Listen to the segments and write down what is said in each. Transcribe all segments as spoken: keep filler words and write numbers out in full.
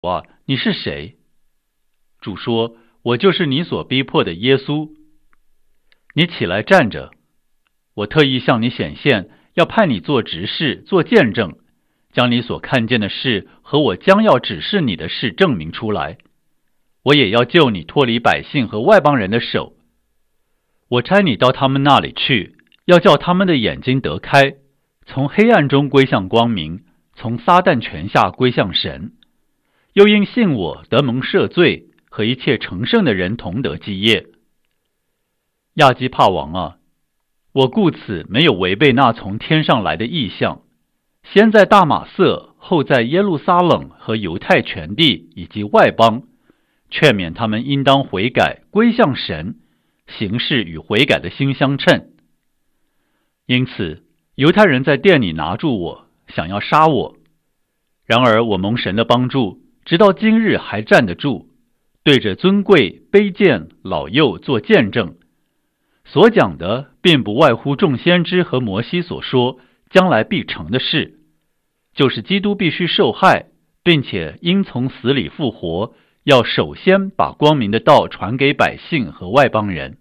啊，你是谁？主说，我就是你所逼迫的耶稣。你起来站着，我特意向你显现，要派你做执事，做见证，将你所看见的事和我将要指示你的事证明出来。我也要救你脱离百姓和外邦人的手。我差你到他们那里去，要叫他们的眼睛得开，从黑暗中归向光明，从撒旦权下归向神。又因信我得蒙赦罪，和一切成圣的人同得基业。亚基帕王啊，我故此没有违背那从天上来的异象，先在大马色，后在耶路撒冷和犹太全地以及外邦，劝勉他们应当悔改，归向神，行事与悔改的心相称。因此犹太人在殿里拿住我，想要杀我。然而我蒙神的帮助，直到今日还站得住，对着尊贵、卑贱、老幼做见证。所讲的并不外乎众先知和摩西所说将来必成的事，就是基督必须受害，并且因从死里复活，要首先把光明的道传给百姓和外邦人。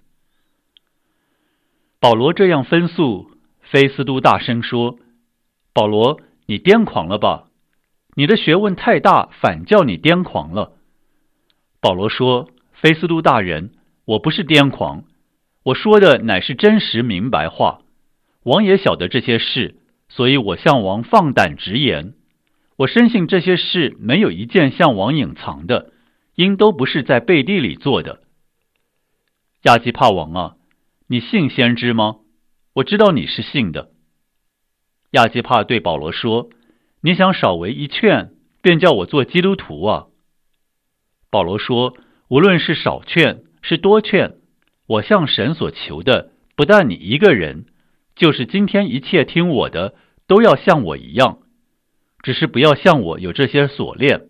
保罗这样分诉，菲斯都大声说，保罗，你癫狂了吧？你的学问太大，反叫你癫狂了。保罗说，菲斯都大人，我不是癫狂，我说的乃是真实明白话。王也晓得这些事，所以我向王放胆直言。我深信这些事没有一件向王隐藏的，因都不是在背地里做的。亚基帕王啊，你信先知吗？我知道你是信的。亚基帕对保罗说，你想少为一劝，便叫我做基督徒啊？保罗说，无论是少劝是多劝，我向神所求的，不但你一个人，就是今天一切听我的，都要像我一样，只是不要像我有这些锁链。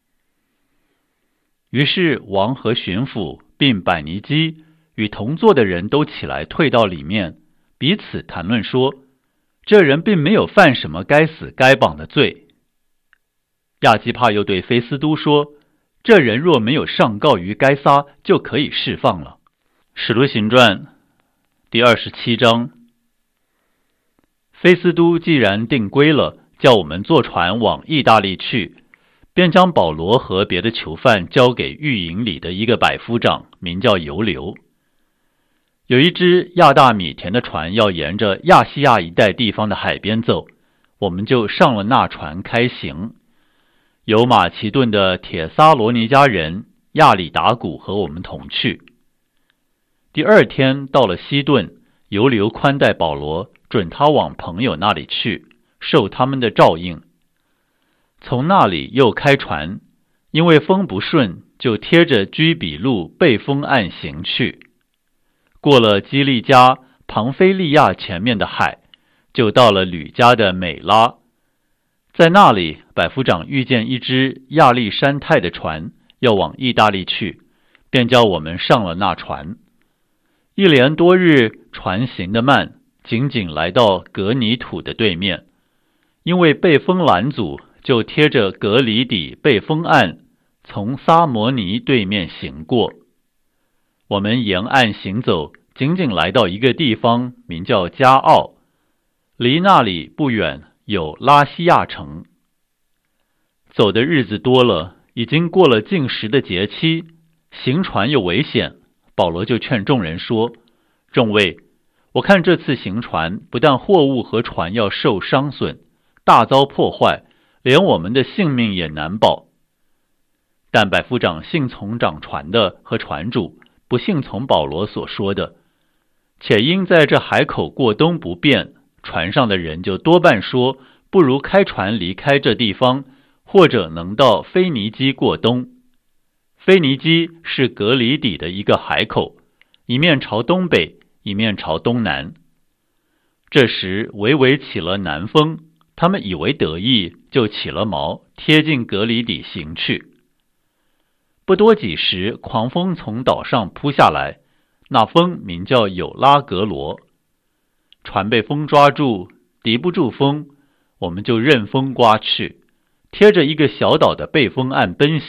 于是王和巡抚并百尼基与同坐的人都起来退到里面，彼此谈论说，这人并没有犯什么该死该绑的罪。亚基帕又对菲斯都说，这人若没有上告于该撒，就可以释放了。使徒行传第二十七章。菲斯都既然定规了，叫我们坐船往意大利去，便将保罗和别的囚犯交给狱营里的一个百夫长，名叫尤留。有一只亚大米田的船要沿着亚细亚一带地方的海边走，我们就上了那船开行。有马其顿的铁撒罗尼迦人亚里达古和我们同去。第二天到了西顿，尤留宽待保罗，准他往朋友那里去，受他们的照应。从那里又开船，因为风不顺，就贴着居比路背风岸行去。过了基利加、庞菲利亚前面的海，就到了吕家的美拉。在那里，百夫长遇见一只亚历山泰的船，要往意大利去，便叫我们上了那船。一连多日，船行得慢，仅仅来到格尼土的对面，因为被风拦阻，就贴着格里底背风岸，从撒摩尼对面行过。我们沿岸行走，仅仅来到一个地方，名叫加奥，离那里不远有拉西亚城。走的日子多了，已经过了禁食的节期，行船又危险，保罗就劝众人说，众位，我看这次行船，不但货物和船要受伤损，大遭破坏，连我们的性命也难保。但百夫长信从掌船的和船主，不信从保罗所说的，且因在这海口过冬不便，船上的人就多半说，不如开船离开这地方，或者能到腓尼基过冬。腓尼基是格里底的一个海口，一面朝东北，一面朝东南。这时微微起了南风，他们以为得意，就起了锚，贴近格里底行去。不多几时，狂风从岛上扑下来，那风名叫有拉格罗。船被风抓住，敌不住风，我们就任风刮去， 贴着一个小岛的背风岸奔